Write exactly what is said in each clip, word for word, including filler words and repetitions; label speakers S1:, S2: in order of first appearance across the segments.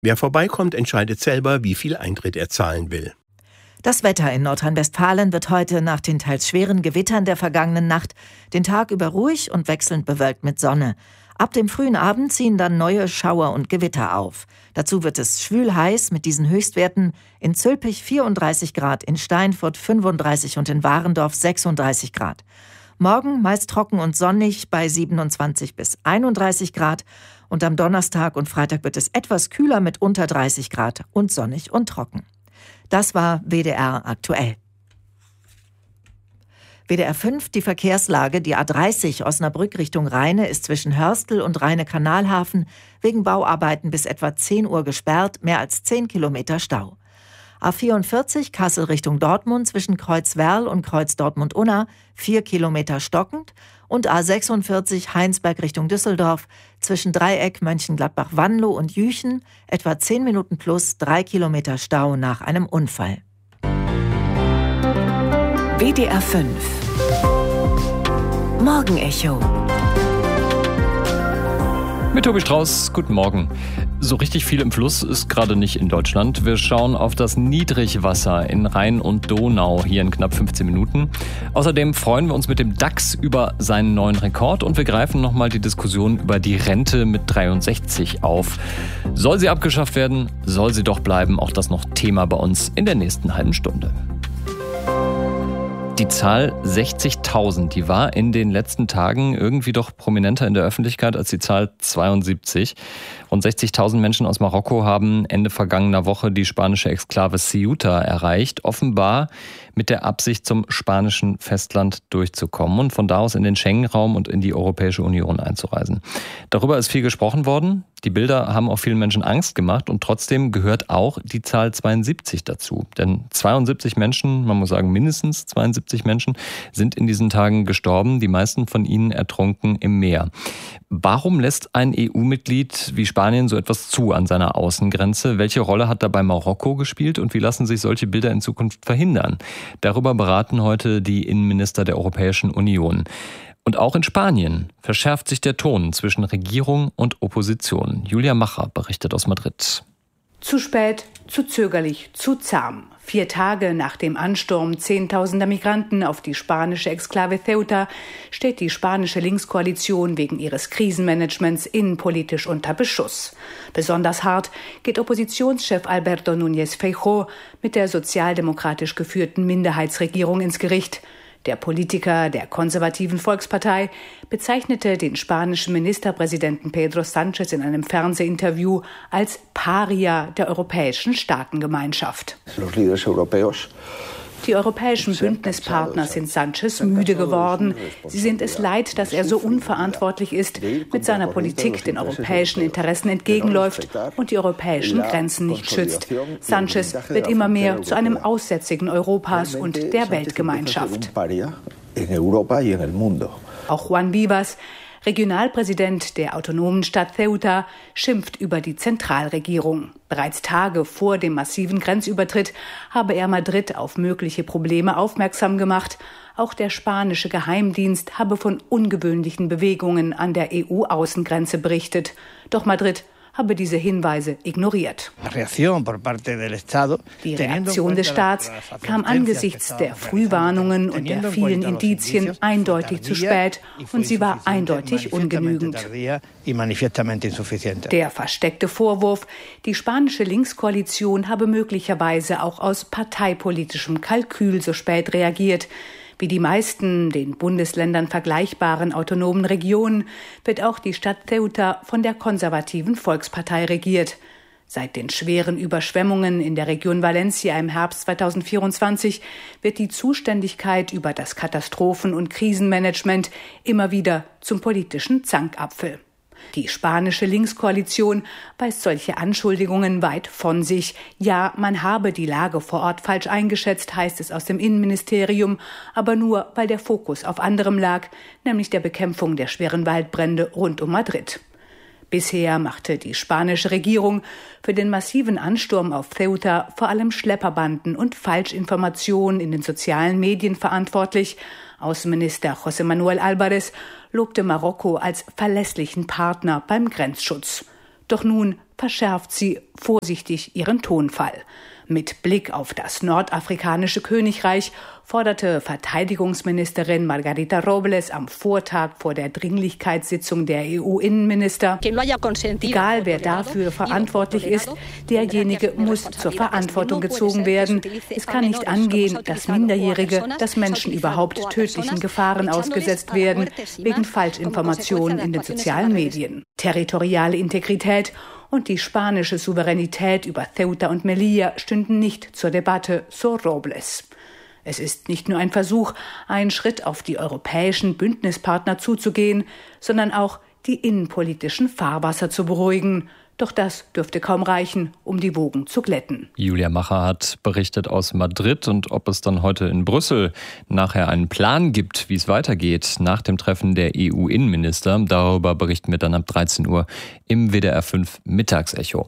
S1: Wer vorbeikommt, entscheidet selber, wie viel Eintritt er zahlen will.
S2: Das Wetter in Nordrhein-Westfalen wird heute nach den teils schweren Gewittern der vergangenen Nacht den Tag über ruhig und wechselnd bewölkt mit Sonne. Ab dem frühen Abend ziehen dann neue Schauer und Gewitter auf. Dazu wird es schwül heiß mit diesen Höchstwerten: in Zülpich vierunddreißig Grad, in Steinfurt fünfunddreißig und in Warendorf sechsunddreißig Grad. Morgen meist trocken und sonnig bei siebenundzwanzig bis einunddreißig Grad. Und am Donnerstag und Freitag wird es etwas kühler mit unter dreißig Grad und sonnig und trocken. Das war W D R aktuell. W D R fünf, die Verkehrslage. Die A dreißig Osnabrück Richtung Rheine ist zwischen Hörstel und Rheine-Kanalhafen wegen Bauarbeiten bis etwa zehn Uhr gesperrt, mehr als zehn Kilometer Stau. A vierundvierzig Kassel Richtung Dortmund zwischen Kreuzwerl und Kreuz Dortmund-Unna vier Kilometer stockend und A sechsundvierzig Heinsberg Richtung Düsseldorf zwischen Dreieck, Mönchengladbach-Wanlo und Jüchen etwa zehn Minuten plus drei Kilometer Stau nach einem Unfall.
S3: W D R fünf Morgenecho
S4: mit Tobi Strauß, guten Morgen. So richtig viel im Fluss ist gerade nicht in Deutschland. Wir schauen auf das Niedrigwasser in Rhein und Donau hier in knapp fünfzehn Minuten. Außerdem freuen wir uns mit dem DAX über seinen neuen Rekord und wir greifen nochmal die Diskussion über die Rente mit dreiundsechzig auf. Soll sie abgeschafft werden? Soll sie doch bleiben? Auch das noch Thema bei uns in der nächsten halben Stunde. Die Zahl sechzigtausend, die war in den letzten Tagen irgendwie doch prominenter in der Öffentlichkeit als die Zahl zweiundsiebzig. Rund sechzigtausend Menschen aus Marokko haben Ende vergangener Woche die spanische Exklave Ceuta erreicht, offenbar mit der Absicht, zum spanischen Festland durchzukommen und von da aus in den Schengen-Raum und in die Europäische Union einzureisen. Darüber ist viel gesprochen worden. Die Bilder haben auch vielen Menschen Angst gemacht und trotzdem gehört auch die Zahl zweiundsiebzig dazu. Denn zweiundsiebzig Menschen, man muss sagen mindestens zweiundsiebzig Menschen, sind in diesen Tagen gestorben, die meisten von ihnen ertrunken im Meer. Warum lässt ein E U-Mitglied wie Spanien so etwas zu an seiner Außengrenze? Welche Rolle hat dabei Marokko gespielt und wie lassen sich solche Bilder in Zukunft verhindern? Darüber beraten heute die Innenminister der Europäischen Union. Und auch in Spanien verschärft sich der Ton zwischen Regierung und Opposition. Julia Macher berichtet aus Madrid.
S5: Zu spät, zu zögerlich, zu zahm. Vier Tage nach dem Ansturm zehntausender Migranten auf die spanische Exklave Ceuta steht die spanische Linkskoalition wegen ihres Krisenmanagements innenpolitisch unter Beschuss. Besonders hart geht Oppositionschef Alberto Núñez Feijóo mit der sozialdemokratisch geführten Minderheitsregierung ins Gericht. Der Politiker der konservativen Volkspartei bezeichnete den spanischen Ministerpräsidenten Pedro Sánchez in einem Fernsehinterview als Paria der europäischen Staatengemeinschaft. Die europäischen Bündnispartner sind Sánchez müde geworden. Sie sind es leid, dass er so unverantwortlich ist, mit seiner Politik den europäischen Interessen entgegenläuft und die europäischen Grenzen nicht schützt. Sánchez wird immer mehr zu einem Aussätzigen Europas und der Weltgemeinschaft. Auch Juan Vivas, Regionalpräsident der autonomen Stadt Ceuta, schimpft über die Zentralregierung. Bereits Tage vor dem massiven Grenzübertritt habe er Madrid auf mögliche Probleme aufmerksam gemacht. Auch der spanische Geheimdienst habe von ungewöhnlichen Bewegungen an der E U-Außengrenze berichtet. Doch Madrid habe diese Hinweise ignoriert. Die Reaktion des Staats kam angesichts der Frühwarnungen und der vielen Indizien eindeutig zu spät und sie war eindeutig ungenügend. Der versteckte Vorwurf, die spanische Linkskoalition habe möglicherweise auch aus parteipolitischem Kalkül so spät reagiert. Wie die meisten den Bundesländern vergleichbaren autonomen Regionen wird auch die Stadt Ceuta von der konservativen Volkspartei regiert. Seit den schweren Überschwemmungen in der Region Valencia im Herbst zweitausendvierundzwanzig wird die Zuständigkeit über das Katastrophen- und Krisenmanagement immer wieder zum politischen Zankapfel. Die spanische Linkskoalition weist solche Anschuldigungen weit von sich. Ja, man habe die Lage vor Ort falsch eingeschätzt, heißt es aus dem Innenministerium, aber nur, weil der Fokus auf anderem lag, nämlich der Bekämpfung der schweren Waldbrände rund um Madrid. Bisher machte die spanische Regierung für den massiven Ansturm auf Ceuta vor allem Schlepperbanden und Falschinformationen in den sozialen Medien verantwortlich. Außenminister José Manuel Álvarez lobte Marokko als verlässlichen Partner beim Grenzschutz. Doch nun verschärft sie vorsichtig ihren Tonfall. Mit Blick auf das nordafrikanische Königreich forderte Verteidigungsministerin Margarita Robles am Vortag vor der Dringlichkeitssitzung der E U-Innenminister: Egal wer dafür verantwortlich ist, derjenige muss zur Verantwortung gezogen werden. Es kann nicht angehen, dass Minderjährige, dass Menschen überhaupt tödlichen Gefahren ausgesetzt werden, wegen Falschinformationen in den sozialen Medien. Territoriale Integrität und die spanische Souveränität über Ceuta und Melilla stünden nicht zur Debatte, so Robles. Es ist nicht nur ein Versuch, einen Schritt auf die europäischen Bündnispartner zuzugehen, sondern auch die innenpolitischen Fahrwasser zu beruhigen. Doch das dürfte kaum reichen, um die Wogen zu glätten.
S4: Julia Macher hat berichtet aus Madrid, und ob es dann heute in Brüssel nachher einen Plan gibt, wie es weitergeht nach dem Treffen der E U-Innenminister, darüber berichten wir dann ab dreizehn Uhr im W D R fünf Mittagsecho.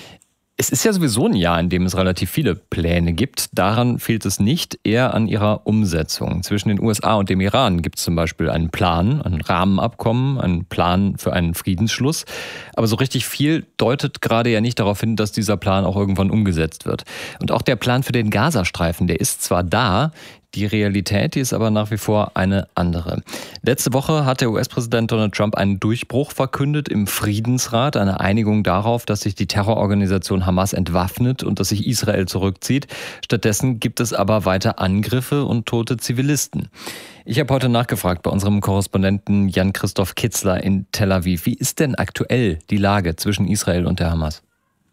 S4: Es ist ja sowieso ein Jahr, in dem es relativ viele Pläne gibt. Daran fehlt es nicht, eher an ihrer Umsetzung. Zwischen den U S A und dem Iran gibt es zum Beispiel einen Plan, ein Rahmenabkommen, einen Plan für einen Friedensschluss. Aber so richtig viel deutet gerade ja nicht darauf hin, dass dieser Plan auch irgendwann umgesetzt wird. Und auch der Plan für den Gazastreifen, der ist zwar da, die Realität, die ist aber nach wie vor eine andere. Letzte Woche hat der U S-Präsident Donald Trump einen Durchbruch verkündet im Friedensrat, eine Einigung darauf, dass sich die Terrororganisation Hamas entwaffnet und dass sich Israel zurückzieht. Stattdessen gibt es aber weiter Angriffe und tote Zivilisten. Ich habe heute nachgefragt bei unserem Korrespondenten Jan-Christoph Kitzler in Tel Aviv. Wie ist denn aktuell die Lage zwischen Israel und der Hamas?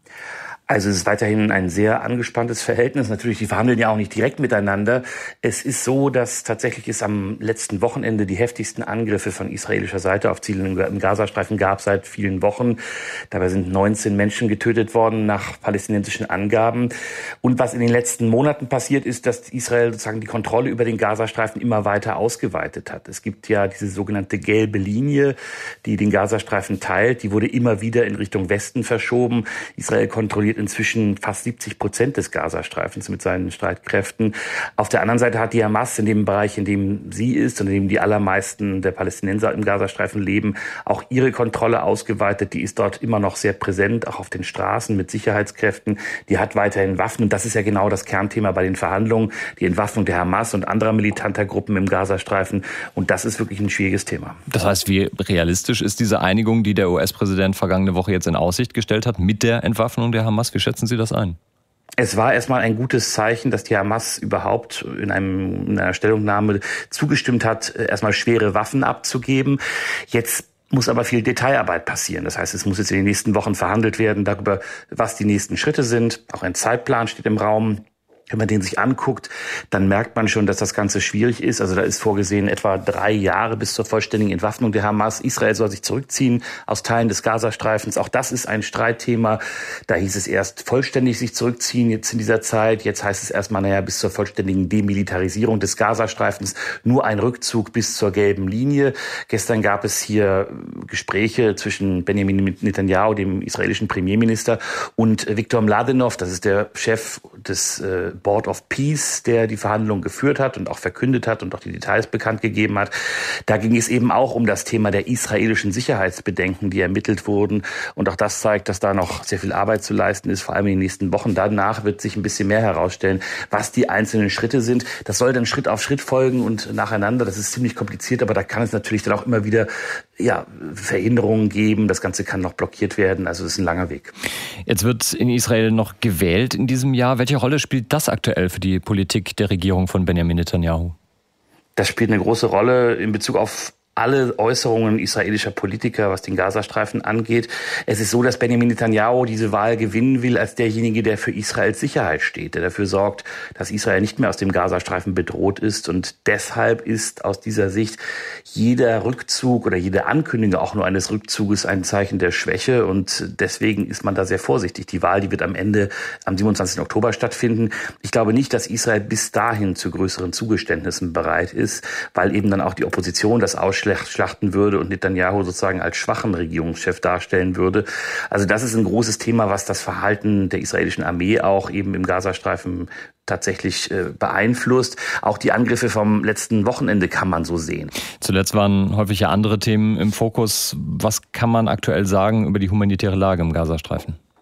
S6: Also es ist weiterhin ein sehr angespanntes Verhältnis. Natürlich, die verhandeln ja auch nicht direkt miteinander. Es ist so, dass tatsächlich es am letzten Wochenende die heftigsten Angriffe von israelischer Seite auf Ziele im Gazastreifen gab seit vielen Wochen. Dabei sind neunzehn Menschen getötet worden nach palästinensischen Angaben. Und was in den letzten Monaten passiert ist, dass Israel sozusagen die Kontrolle über den Gazastreifen immer weiter ausgeweitet hat. Es gibt ja diese sogenannte gelbe Linie, die den Gazastreifen teilt. Die wurde immer wieder in Richtung Westen verschoben. Israel kontrolliert inzwischen fast siebzig Prozent des Gazastreifens mit seinen Streitkräften. Auf der anderen Seite hat die Hamas in dem Bereich, in dem sie ist und in dem die allermeisten der Palästinenser im Gazastreifen leben, auch ihre Kontrolle ausgeweitet. Die ist dort immer noch sehr präsent, auch auf den Straßen mit Sicherheitskräften. Die hat weiterhin Waffen. Und das ist ja genau das Kernthema bei den Verhandlungen, die Entwaffnung der Hamas und anderer militanter Gruppen im Gazastreifen. Und das ist wirklich ein schwieriges Thema.
S4: Das heißt, wie realistisch ist diese Einigung, die der U S-Präsident vergangene Woche jetzt in Aussicht gestellt hat, mit der Entwaffnung der Hamas? Wie schätzen Sie das ein?
S6: Es war erstmal ein gutes Zeichen, dass die Hamas überhaupt in, einem, in einer Stellungnahme zugestimmt hat, erstmal schwere Waffen abzugeben. Jetzt muss aber viel Detailarbeit passieren. Das heißt, es muss jetzt in den nächsten Wochen verhandelt werden darüber, was die nächsten Schritte sind. Auch ein Zeitplan steht im Raum. Wenn man den sich anguckt, dann merkt man schon, dass das Ganze schwierig ist. Also da ist vorgesehen etwa drei Jahre bis zur vollständigen Entwaffnung der Hamas. Israel soll sich zurückziehen aus Teilen des Gazastreifens. Auch das ist ein Streitthema. Da hieß es erst vollständig sich zurückziehen jetzt in dieser Zeit. Jetzt heißt es erstmal, naja, bis zur vollständigen Demilitarisierung des Gazastreifens nur ein Rückzug bis zur gelben Linie. Gestern gab es hier Gespräche zwischen Benjamin Netanyahu, dem israelischen Premierminister, und Viktor Mladenov, das ist der Chef des äh, Board of Peace, der die Verhandlungen geführt hat und auch verkündet hat und auch die Details bekannt gegeben hat. Da ging es eben auch um das Thema der israelischen Sicherheitsbedenken, die ermittelt wurden. Und auch das zeigt, dass da noch sehr viel Arbeit zu leisten ist, vor allem in den nächsten Wochen. Danach wird sich ein bisschen mehr herausstellen, was die einzelnen Schritte sind. Das soll dann Schritt auf Schritt folgen und nacheinander. Das ist ziemlich kompliziert, aber da kann es natürlich dann auch immer wieder ja, Verhinderungen geben. Das Ganze kann noch blockiert werden. Also es ist ein langer Weg.
S4: Jetzt wird in Israel noch gewählt in diesem Jahr. Welche Rolle spielt das aktuell für die Politik der Regierung von Benjamin Netanyahu?
S6: Das spielt eine große Rolle in Bezug auf alle Äußerungen israelischer Politiker, was den Gazastreifen angeht. Es ist so, dass Benjamin Netanyahu diese Wahl gewinnen will als derjenige, der für Israels Sicherheit steht, der dafür sorgt, dass Israel nicht mehr aus dem Gazastreifen bedroht ist. Und deshalb ist aus dieser Sicht jeder Rückzug oder jede Ankündigung auch nur eines Rückzuges ein Zeichen der Schwäche. Und deswegen ist man da sehr vorsichtig. Die Wahl, die wird am Ende am siebenundzwanzigsten Oktober stattfinden. Ich glaube nicht, dass Israel bis dahin zu größeren Zugeständnissen bereit ist, weil eben dann auch die Opposition das ausschließt, schlachten würde und Netanyahu sozusagen als schwachen Regierungschef darstellen würde. Also das ist ein großes Thema, was das Verhalten der israelischen Armee auch eben im Gazastreifen tatsächlich äh, beeinflusst. Auch die Angriffe vom letzten Wochenende kann man so sehen.
S4: Zuletzt waren häufig ja andere Themen im Fokus. Was kann man aktuell sagen über die humanitäre Lage im Gazastreifen?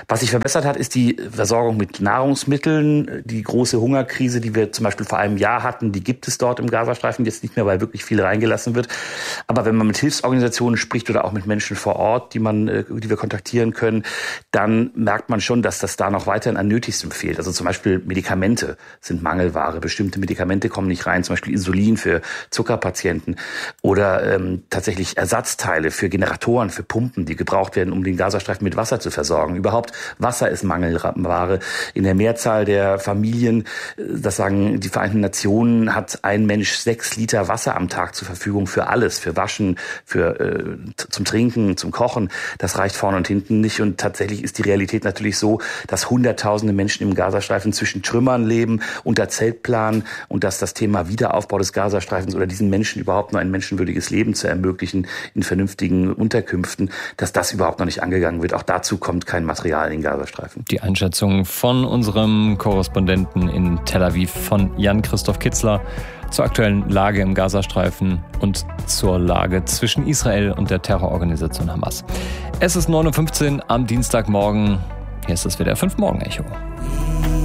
S6: Was sich verbessert hat, ist die Versorgung mit Nahrungsmitteln. Die große Hungerkrise, die wir zum Beispiel vor einem Jahr hatten, die gibt es dort im Gazastreifen jetzt nicht mehr, weil wirklich viel reingelassen wird. Aber wenn man mit Hilfsorganisationen spricht oder auch mit Menschen vor Ort, die man, die wir kontaktieren können, dann merkt man schon, dass das da noch weiterhin an Nötigstem fehlt. Also zum Beispiel Medikamente sind Mangelware. Bestimmte Medikamente kommen nicht rein, zum Beispiel Insulin für Zuckerpatienten oder ähm, tatsächlich Ersatzteile für Generatoren, für Pumpen, die gebraucht werden, um den Gazastreifen mit Wasser zu versorgen. Überhaupt Wasser ist Mangelware. In der Mehrzahl der Familien, das sagen die Vereinten Nationen, hat ein Mensch sechs Liter Wasser am Tag zur Verfügung für alles, für Waschen, für äh, zum Trinken, zum Kochen. Das reicht vorne und hinten nicht. Und tatsächlich ist die Realität natürlich so, dass Hunderttausende Menschen im Gazastreifen zwischen Trümmern leben, unter Zeltplan, und dass das Thema Wiederaufbau des Gazastreifens oder diesen Menschen überhaupt nur ein menschenwürdiges Leben zu ermöglichen in vernünftigen Unterkünften, dass das überhaupt noch nicht angegangen wird. Auch dazu kommt kein Material in den Gazastreifen.
S4: Die Einschätzung von unserem Korrespondenten in Tel Aviv, von Jan-Christoph Kitzler, zur aktuellen Lage im Gazastreifen und zur Lage zwischen Israel und der Terrororganisation Hamas. Es ist neun Uhr fünfzehn am Dienstagmorgen. Hier ist das W D R fünf Morgen Echo.